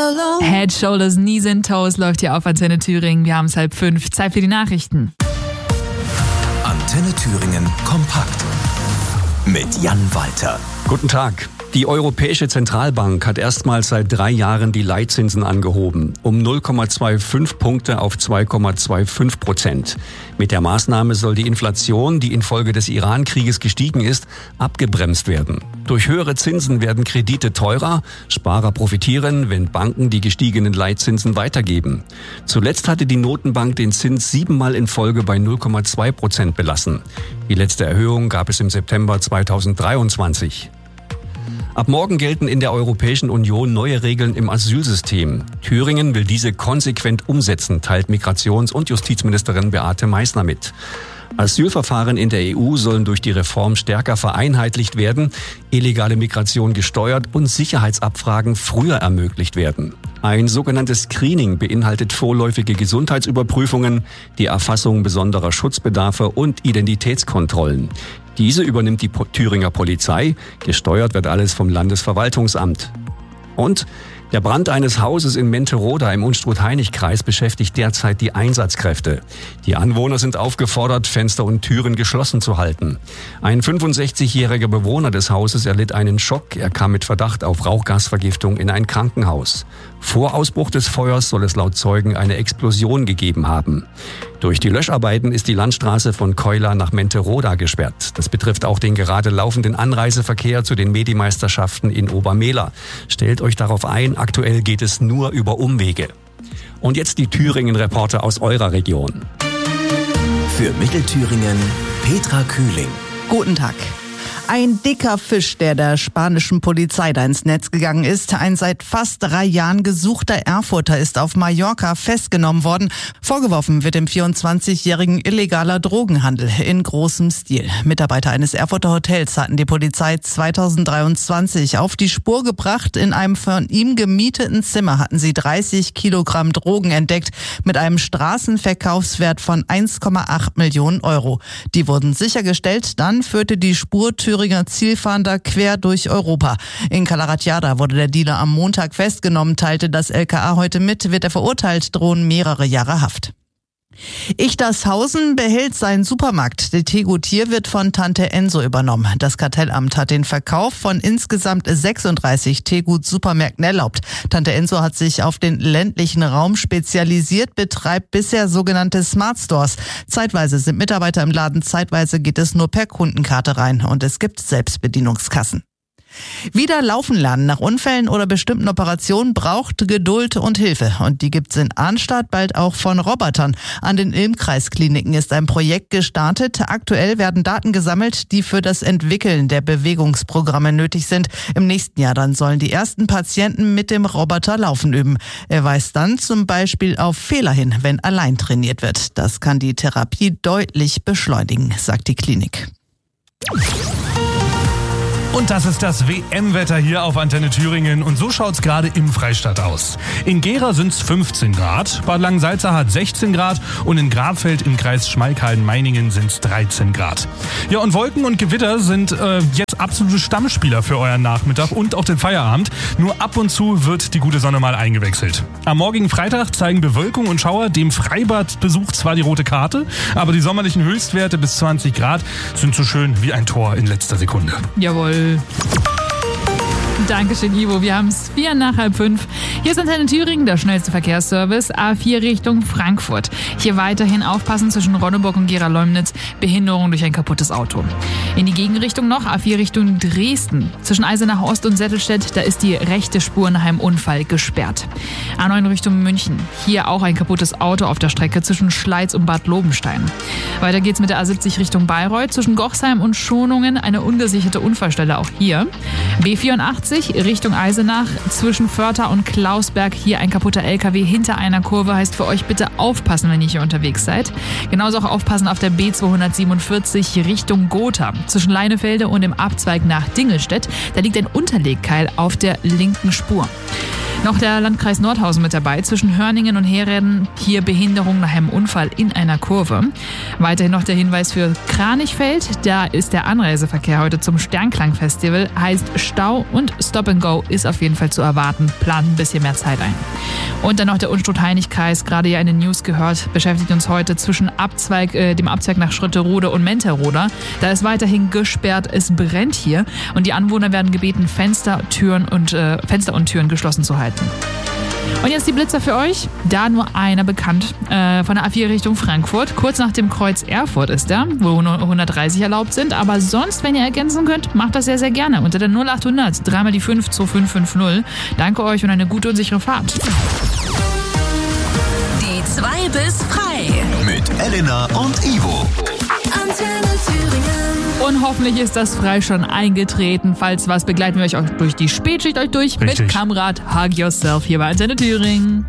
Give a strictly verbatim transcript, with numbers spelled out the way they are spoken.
Head, Shoulders, Knees and Toes läuft hier auf Antenne Thüringen. Wir haben es halb fünf. Zeit für die Nachrichten. Antenne Thüringen kompakt mit Jan Walter. Guten Tag. Die Europäische Zentralbank hat erstmals seit drei Jahren die Leitzinsen angehoben, um null Komma fünfundzwanzig Punkte auf zwei Komma fünfundzwanzig Prozent. Mit der Maßnahme soll die Inflation, die infolge des Iran-Krieges gestiegen ist, abgebremst werden. Durch höhere Zinsen werden Kredite teurer, Sparer profitieren, wenn Banken die gestiegenen Leitzinsen weitergeben. Zuletzt hatte die Notenbank den Zins siebenmal in Folge bei null Komma zwei Prozent belassen. Die letzte Erhöhung gab es im September zweitausenddreiundzwanzig. Ab morgen gelten in der Europäischen Union neue Regeln im Asylsystem. Thüringen will diese konsequent umsetzen, teilt Migrations- und Justizministerin Beate Meißner mit. Asylverfahren in der E U sollen durch die Reform stärker vereinheitlicht werden, illegale Migration gesteuert und Sicherheitsabfragen früher ermöglicht werden. Ein sogenanntes Screening beinhaltet vorläufige Gesundheitsüberprüfungen, die Erfassung besonderer Schutzbedarfe und Identitätskontrollen. Diese übernimmt die Thüringer Polizei, gesteuert wird alles vom Landesverwaltungsamt. Und der Brand eines Hauses in Menteroda im Unstrut-Hainich-Kreis beschäftigt derzeit die Einsatzkräfte. Die Anwohner sind aufgefordert, Fenster und Türen geschlossen zu halten. Ein fünfundsechzigjähriger Bewohner des Hauses erlitt einen Schock. Er kam mit Verdacht auf Rauchgasvergiftung in ein Krankenhaus. Vor Ausbruch des Feuers soll es laut Zeugen eine Explosion gegeben haben. Durch die Löscharbeiten ist die Landstraße von Keula nach Menteroda gesperrt. Das betrifft auch den gerade laufenden Anreiseverkehr zu den Medimeisterschaften in Obermehler. Stellt euch darauf ein, aktuell geht es nur über Umwege. Und jetzt die Thüringen-Reporter aus eurer Region. Für Mittelthüringen Petra Kühling. Guten Tag. Ein dicker Fisch, der der spanischen Polizei da ins Netz gegangen ist. Ein seit fast drei Jahren gesuchter Erfurter ist auf Mallorca festgenommen worden. Vorgeworfen wird dem vierundzwanzigjährigen illegaler Drogenhandel in großem Stil. Mitarbeiter eines Erfurter Hotels hatten die Polizei zweitausenddreiundzwanzig auf die Spur gebracht. In einem von ihm gemieteten Zimmer hatten sie dreißig Kilogramm Drogen entdeckt mit einem Straßenverkaufswert von eins Komma acht Millionen Euro. Die wurden sichergestellt. Dann führte die Spur Thüringer Zielfahnder quer durch Europa. In Calaratiada wurde der Dealer am Montag festgenommen, teilte das L K A heute mit, wird er verurteilt, drohen mehrere Jahre Haft. Ichtershausen behält seinen Supermarkt. Der Tegut hier wird von Tante Enso übernommen. Das Kartellamt hat den Verkauf von insgesamt sechsunddreißig Tegut-Supermärkten erlaubt. Tante Enso hat sich auf den ländlichen Raum spezialisiert, betreibt bisher sogenannte Smart Stores. Zeitweise sind Mitarbeiter im Laden, zeitweise geht es nur per Kundenkarte rein und es gibt Selbstbedienungskassen. Wieder laufen lernen nach Unfällen oder bestimmten Operationen braucht Geduld und Hilfe. Und die gibt's in Arnstadt bald auch von Robotern. An den Ilm-Kreiskliniken ist ein Projekt gestartet. Aktuell werden Daten gesammelt, die für das Entwickeln der Bewegungsprogramme nötig sind. Im nächsten Jahr dann sollen die ersten Patienten mit dem Roboter laufen üben. Er weist dann zum Beispiel auf Fehler hin, wenn allein trainiert wird. Das kann die Therapie deutlich beschleunigen, sagt die Klinik. Und das ist das W M-Wetter hier auf Antenne Thüringen. Und so schaut's gerade im Freistaat aus. In Gera sind's fünfzehn Grad, Bad Langensalza hat sechzehn Grad und in Grabfeld im Kreis Schmalkalden-Meiningen sind's dreizehn Grad. Ja, und Wolken und Gewitter sind äh, jetzt absolute Stammspieler für euren Nachmittag und auch den Feierabend. Nur ab und zu wird die gute Sonne mal eingewechselt. Am morgigen Freitag zeigen Bewölkung und Schauer dem Freibadbesuch zwar die rote Karte, aber die sommerlichen Höchstwerte bis zwanzig Grad sind so schön wie ein Tor in letzter Sekunde. Jawohl. Dankeschön, Ivo. Wir haben es vier nach halb fünf. Hier ist Antenne Thüringen, der schnellste Verkehrsservice. A vier Richtung Frankfurt. Hier weiterhin aufpassen zwischen Ronneburg und Gera-Leumnitz. Behinderung durch ein kaputtes Auto. In die Gegenrichtung noch A vier Richtung Dresden. Zwischen Eisenach Ost und Settelstedt, da ist die rechte Spur nach einem Unfall gesperrt. A neun Richtung München. Hier auch ein kaputtes Auto auf der Strecke zwischen Schleiz und Bad Lobenstein. Weiter geht's mit der A siebzig Richtung Bayreuth. Zwischen Gochsheim und Schonungen eine ungesicherte Unfallstelle auch hier. B vierundachtzig Richtung Eisenach zwischen Förtha und Klausberg. Hier ein kaputter L K W hinter einer Kurve. Heißt für euch bitte aufpassen, wenn ihr hier unterwegs seid. Genauso auch aufpassen auf der B zweihundertsiebenundvierzig Richtung Gotha. Zwischen Leinefelde und dem Abzweig nach Dingelstedt. Da liegt ein Unterlegkeil auf der linken Spur. Noch der Landkreis Nordhausen mit dabei. Zwischen Hörningen und Hereden hier Behinderung nach einem Unfall in einer Kurve. Weiterhin noch der Hinweis für Kranichfeld. Da ist der Anreiseverkehr heute zum Sternklang-Festival. Heißt Stau und Stop and Go ist auf jeden Fall zu erwarten. Plant ein bisschen mehr Zeit ein. Und dann noch der Unstrut-Heinig-Kreis. Gerade ja in den News gehört, beschäftigt uns heute zwischen Abzweig, äh, dem Abzweig nach Schritterode und Menterode. Da ist weiterhin gesperrt. Es brennt hier. Und die Anwohner werden gebeten, Fenster, Türen und, äh, Fenster und Türen geschlossen zu halten. Und jetzt die Blitzer für euch. Da nur einer bekannt äh, von der A vier Richtung Frankfurt. Kurz nach dem Kreuz Erfurt ist er, wo nur hundertdreißig erlaubt sind. Aber sonst, wenn ihr ergänzen könnt, macht das sehr, sehr gerne. Unter der null achthundert dreimal die fünf zwei fünf fünf null. Danke euch und eine gute und sichere Fahrt. Die zwei bis frei. Mit Elena und Ivo. Antenne Thüringen. Und hoffentlich ist das frei schon eingetreten. Falls was, begleiten wir euch auch durch die Spätschicht euch durch Richtig. mit Kamrad Hug Yourself hier bei Antenne Thüringen.